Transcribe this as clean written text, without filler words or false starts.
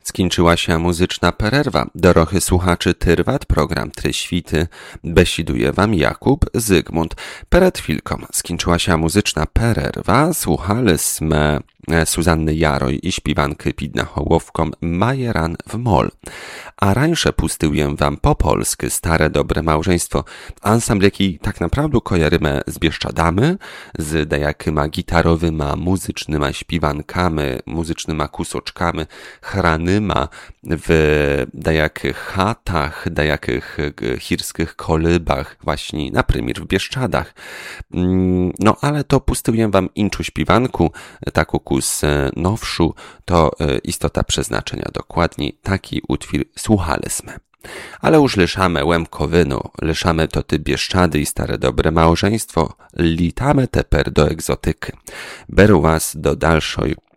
Skończyła się muzyczna pererwa. Dorochy słuchaczy Tyrwat, program Tryświty. Besiduje wam Jakub Zygmunt. Przed chwilką skończyła się muzyczna pererwa. Słuchaliśmy Suzanny Jaroj i śpiewanky Pidna Hołowką Majeran w Mol. A rańsze pustyłem wam po polsky Stare Dobre Małżeństwo. Ansambl, jaki tak naprawdę kojarymy z Bieszczadami, z dajakyma gitarowyma, muzycznyma śpiewankami, muzycznyma kusoczkami, hranyma w dajakych chatach, dajakych chirskich kolybach, właśnie na przykład w Bieszczadach. No ale to pustyłem wam inczu śpiewanku, taką kus nowszu, to istota przeznaczenia dokładniej, taki utwór słuchaliśmy. Ale już lyszamy Łemkowynu, lyszamy to ty Bieszczady i Stare Dobre Małżeństwo, litamy teper do egzotyky. Beru was do dalszej